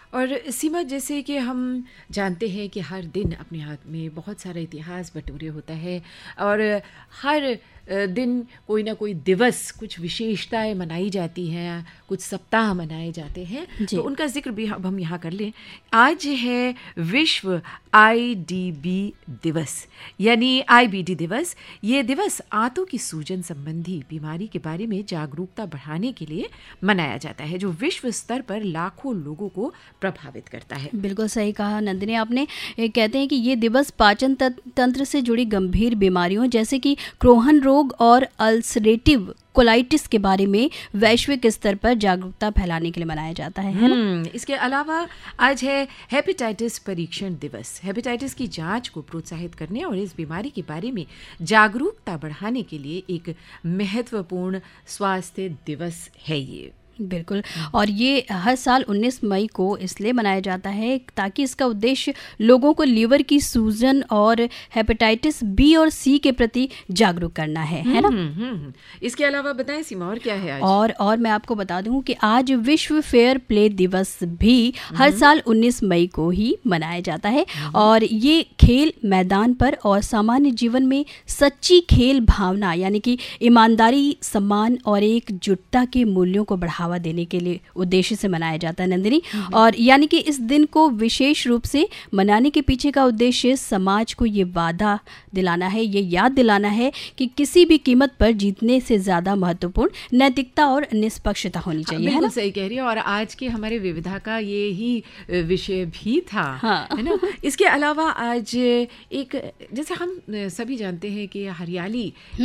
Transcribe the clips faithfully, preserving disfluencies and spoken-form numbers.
और सीमा, जैसे कि हम जानते हैं कि हर दिन अपने हाथ में बहुत सारा इतिहास बटोरे होता है और हर दिन कोई ना कोई दिवस, कुछ विशेषताएं मनाई जाती हैं, कुछ सप्ताह मनाए जाते हैं, तो उनका जिक्र भी अब हम यहाँ कर लें। आज है विश्व आई डी बी दिवस, यानी आई बी डी दिवस। ये दिवस आंतों की सूजन संबंधी बीमारी के बारे में जागरूकता बढ़ाने के लिए मनाया जाता है, जो विश्व स्तर पर लाखों लोगों को प्रभावित करता है। बिल्कुल सही कहा नंदिनी आपने। कहते हैं कि ये दिवस पाचन तंत्र से जुड़ी गंभीर बीमारियों जैसे कि क्रोहन रोग और अल्सरेटिव कोलाइटिस के बारे में वैश्विक स्तर पर जागरूकता फैलाने के लिए मनाया जाता है, है ना? इसके अलावा आज है हेपेटाइटिस परीक्षण दिवस। हेपेटाइटिस की जांच को प्रोत्साहित करने और इस बीमारी के बारे में जागरूकता बढ़ाने के लिए एक महत्वपूर्ण स्वास्थ्य दिवस है ये। बिल्कुल। और ये हर साल उन्नीस मई को इसलिए मनाया जाता है ताकि इसका उद्देश्य लोगों को लीवर की सूजन और हेपेटाइटिस बी और सी के प्रति जागरूक करना है, है ना? इसके अलावा बताएं सीमा, और क्या है आज? और और मैं आपको बता दूं कि आज विश्व फेयर प्ले दिवस भी हर साल उन्नीस मई को ही मनाया जाता है। और ये खेल मैदान पर और सामान्य जीवन में सच्ची खेल भावना यानी कि ईमानदारी, सम्मान और एकजुटता के मूल्यों को बढ़ावा देने के लिए उद्देश्य से मनाया जाता है नंदिनी। और यानी कि इस दिन को विशेष रूप से मनाने के पीछे का उद्देश्य समाज को ये वादा दिलाना है, ये याद दिलाना है कि किसी भी कीमत पर जीतने से ज्यादा महत्वपूर्ण नैतिकता और निष्पक्षता होनी चाहिए। बिल्कुल है ना? सही कह रही है। और आज के हमारे विविधा का ये ही विषय भी था, हाँ। है ना? इसके अलावा आज एक, जैसे हम सभी जानते हैं कि हरियाली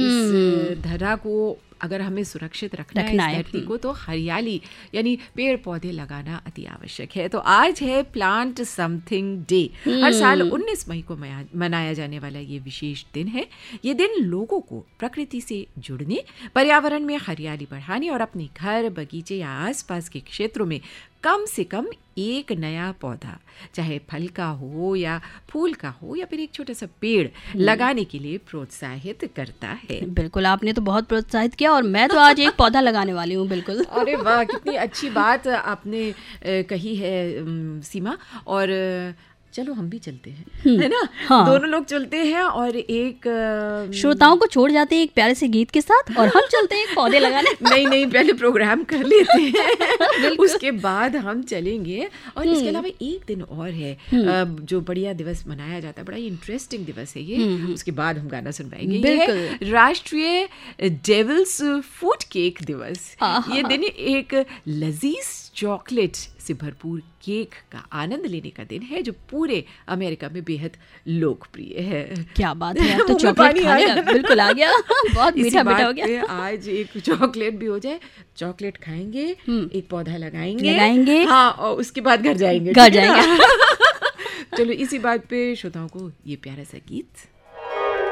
इस धरा को अगर हमें सुरक्षित रखना, रखना है इस धरती को, तो हरियाली यानी पेड़ पौधे लगाना अति आवश्यक है। तो आज है प्लांट समथिंग डे। हर साल उन्नीस मई को मनाया जाने वाला ये विशेष दिन है। ये दिन लोगों को प्रकृति से जुड़ने, पर्यावरण में हरियाली बढ़ाने और अपने घर, बगीचे या आसपास के क्षेत्रों में कम से कम एक नया पौधा, चाहे फल का हो या फूल का हो या फिर एक छोटा सा पेड़, लगाने के लिए प्रोत्साहित करता है। बिल्कुल, आपने तो बहुत प्रोत्साहित किया और मैं तो आज एक पौधा लगाने वाली हूँ। बिल्कुल। अरे वाह, कितनी अच्छी बात आपने कही है सीमा। और चलो हम भी चलते हैं, है ना? हाँ। दोनों लोग चलते हैं और एक श्रोताओं को छोड़ जाते हैं एक प्यारे से गीत के साथ और हम चलते हैं पौधे लगाने। नहीं नहीं, पहले प्रोग्राम कर लेते हैं, उसके बाद हम चलेंगे। और इसके अलावा एक दिन और है जो बढ़िया दिवस मनाया जाता है, बड़ा ही इंटरेस्टिंग दिवस है ये, उसके बाद हम गाना सुनवाएंगे। ये है राष्ट्रीय डेविल्स फूड केक दिवस। ये दिन एक लजीज चॉकलेट से भरपूर केक का आनंद लेने का दिन है, जो पूरे अमेरिका में बेहद लोकप्रिय है। क्या बात है, तो चॉकलेट खाने का बिल्कुल आ गया। बहुत मीठा मीठा हो गया। आज एक चॉकलेट भी हो जाए, चॉकलेट खाएंगे, एक पौधा लगाएंगे लगाएंगे हाँ, और उसके बाद घर जाएंगे घर जाएंगे चलो इसी बात पे श्रोताओं को ये प्यारा सा गीत